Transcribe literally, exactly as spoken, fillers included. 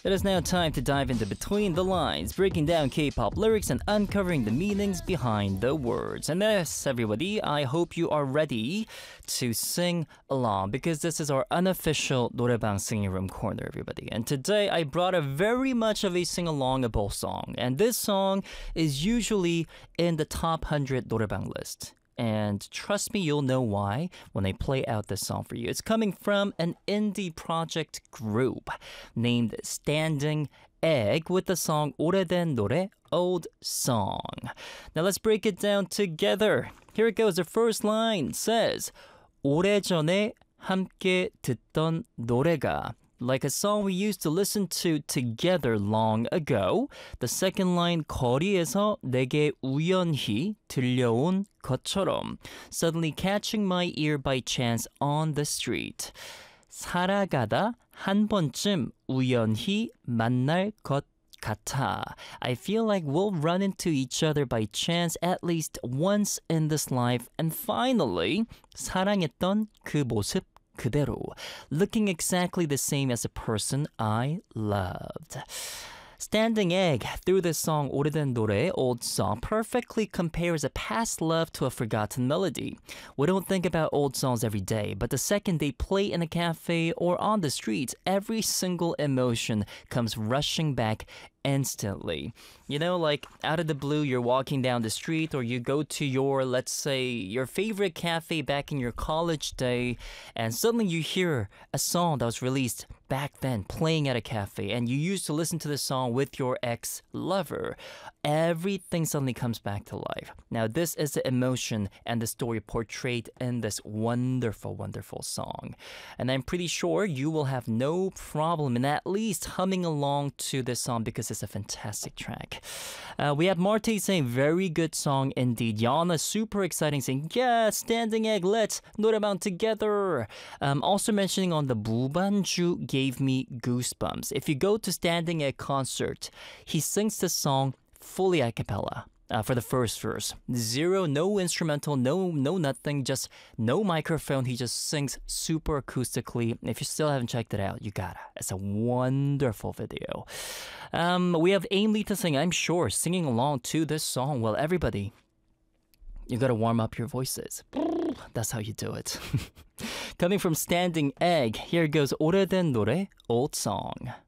It is now time to dive into Between the Lines, breaking down K-pop lyrics and uncovering the meanings behind the words. And yes, everybody, I hope you are ready to sing along because this is our unofficial 노래방 singing room corner, everybody. And today I brought a very much of a sing-alongable song. And this song is usually in the top one hundred 노래방 list. And trust me, you'll know why when I play out this song for you. It's coming from an indie project group named Standing Egg with the song 오래된 노래, Old Song. Now let's break it down together. Here it goes. The first line says 오래전에 함께 듣던 노래가, like a song we used to listen to together long ago. The second line, 거리에서 내게 우연히 들려온 것처럼, suddenly catching my ear by chance on the street. 살아가다 한 번쯤 우연히 만날 것 같아. I feel like we'll run into each other by chance at least once in this life. And finally, 사랑했던 그 모습 그대로, looking exactly the same as a person I loved. Standing Egg, through this song 오래된 노래, Old Song, perfectly compares a past love to a forgotten melody. We don't think about old songs every day, but the second they play in a cafe or on the streets, every single emotion comes rushing back instantly. You know, like out of the blue, you're walking down the street or you go to your, let's say, your favorite cafe back in your college day, and suddenly you hear a song that was released back then playing at a cafe, and you used to listen to the song with your ex-lover. Everything suddenly comes back to life. Now, this is the emotion and the story portrayed in this wonderful, wonderful song. And I'm pretty sure you will have no problem in at least humming along to this song because it's a fantastic track. Uh, we have Marte saying, very good song indeed. Yana, super exciting, saying, yeah, Standing Egg, let's 노래방 together. Um, also mentioning on the 무반주 gave me goosebumps. If you go to Standing Egg concert, he sings this song fully a cappella. Uh, for the first verse. Zero, no instrumental, no no nothing, just no microphone. He just sings super acoustically. If you still haven't checked it out, you gotta. It's a wonderful video. Um, we have Aim Lee to sing, I'm sure, singing along to this song. Well, everybody, you gotta warm up your voices. That's how you do it. Coming from Standing Egg, here goes 오래된 노래, Old Song.